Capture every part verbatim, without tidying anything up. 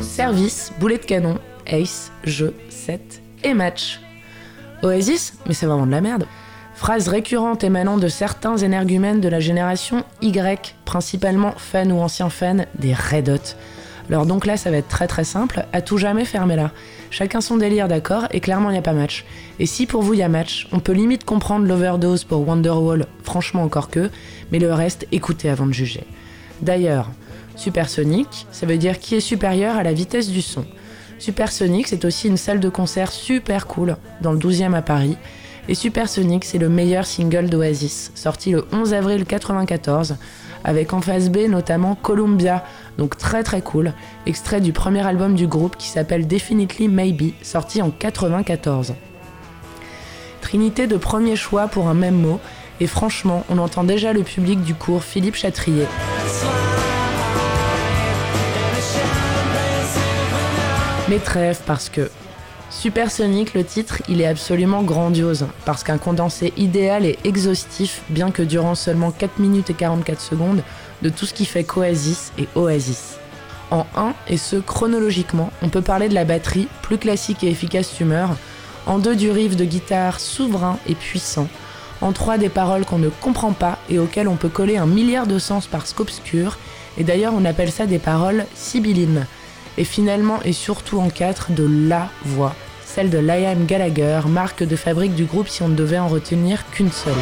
Service, boulet de canon, ace, jeu, set et match. Oasis, mais c'est vraiment de la merde. Phrase récurrente émanant de certains énergumènes de la génération Y, principalement fans ou anciens fans des Red Hot. Alors donc là, ça va être très très simple, à tout jamais fermez-la. Chacun son délire, d'accord, et clairement il n'y a pas match. Et si pour vous il y a match, on peut limite comprendre l'overdose pour Wonderwall, franchement encore que, mais le reste, écoutez avant de juger. D'ailleurs, supersonique, ça veut dire qui est supérieur à la vitesse du son. Supersonique, c'est aussi une salle de concert super cool, dans le douzième à Paris. Et Supersonic, c'est le meilleur single d'Oasis, sorti le onze avril quatre-vingt-quatorze, avec en face B notamment Columbia, donc très très cool, extrait du premier album du groupe qui s'appelle Definitely Maybe, sorti en quatre-vingt-quatorze. Trinité de premier choix pour un même mot, et franchement, on entend déjà le public du cours Philippe Chatrier. Mais trêve parce que Supersonic, le titre, il est absolument grandiose, parce qu'un condensé idéal et exhaustif, bien que durant seulement quatre minutes et quarante-quatre secondes, de tout ce qui fait qu'Oasis et Oasis. En un, et ce chronologiquement, on peut parler de la batterie, plus classique et efficace humeur, en deux du riff de guitare souverain et puissant, en trois des paroles qu'on ne comprend pas et auxquelles on peut coller un milliard de sens parce qu'obscurs, et d'ailleurs on appelle ça des paroles sibyllines. Et finalement et surtout en quatre de la voix, celle de Liam Gallagher, marque de fabrique du groupe si on ne devait en retenir qu'une seule.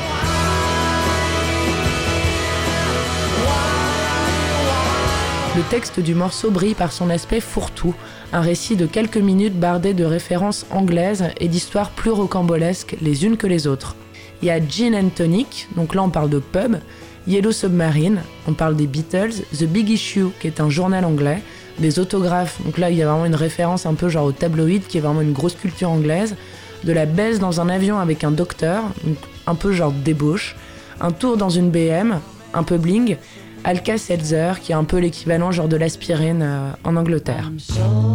Le texte du morceau brille par son aspect fourre-tout, un récit de quelques minutes bardé de références anglaises et d'histoires plus rocambolesques les unes que les autres. Il y a Gin and Tonic, donc là on parle de pub, Yellow Submarine, on parle des Beatles, The Big Issue, qui est un journal anglais, des autographes, donc là il y a vraiment une référence un peu genre au tabloïd, qui est vraiment une grosse culture anglaise, de la baisse dans un avion avec un docteur, donc un peu genre débauche, un tour dans une B M, un peu bling, Alka-Seltzer, qui est un peu l'équivalent genre de l'aspirine euh, en Angleterre.